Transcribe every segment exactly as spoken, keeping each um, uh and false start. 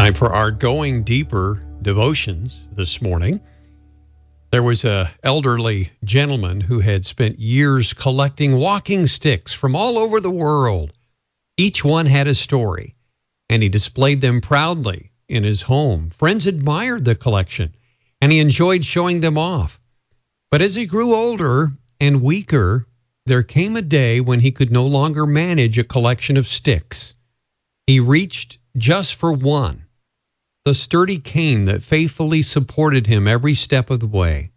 Time for our Going Deeper devotions this morning. There was an elderly gentleman who had spent years collecting walking sticks from all over the world. Each one had a story, and he displayed them proudly in his home. Friends admired the collection, and he enjoyed showing them off. But as he grew older and weaker, there came a day when he could no longer manage a collection of sticks. He reached just for one, the sturdy cane that faithfully supported him every step of the way.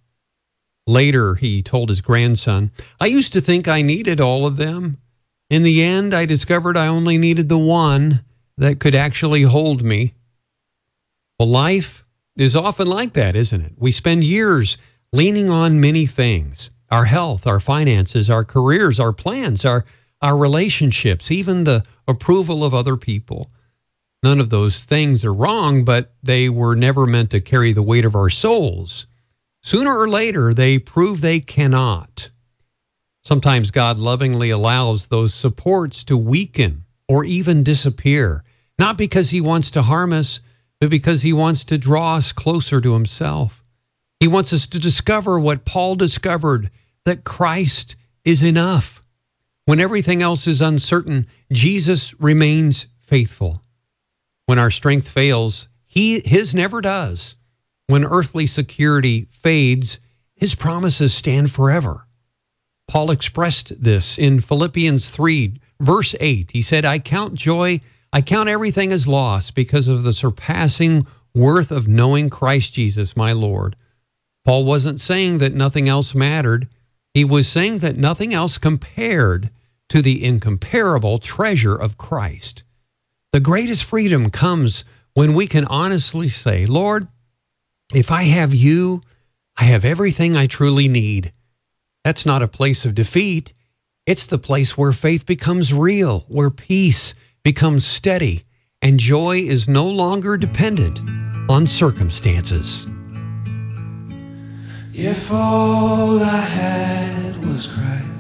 Later, he told his grandson, "I used to think I needed all of them. In the end, I discovered I only needed the one that could actually hold me." Well, life is often like that, isn't it? We spend years leaning on many things: our health, our finances, our careers, our plans, our, our relationships, even the approval of other people. None of those things are wrong, but they were never meant to carry the weight of our souls. Sooner or later, they prove they cannot. Sometimes God lovingly allows those supports to weaken or even disappear, not because he wants to harm us, but because he wants to draw us closer to himself. He wants us to discover what Paul discovered, that Christ is enough. When everything else is uncertain, Jesus remains faithful. When our strength fails, he, his never does. When earthly security fades, his promises stand forever. Paul expressed this in Philippians three, verse eight. He said, I count joy, I count everything as loss because of the surpassing worth of knowing Christ Jesus, my Lord. Paul wasn't saying that nothing else mattered. He was saying that nothing else compared to the incomparable treasure of Christ. The greatest freedom comes when we can honestly say, Lord, if I have you, I have everything I truly need. That's not a place of defeat. It's the place where faith becomes real, where peace becomes steady, and joy is no longer dependent on circumstances. If all I had was Christ,